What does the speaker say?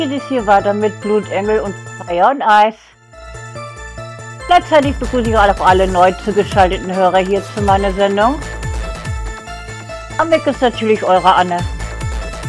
Geht es hier weiter mit Blutengel und Feuer und Eis. Gleichzeitig begrüße ich auch alle neu zugeschalteten Hörer hier zu meiner Sendung. Am Mic ist natürlich eure Anne.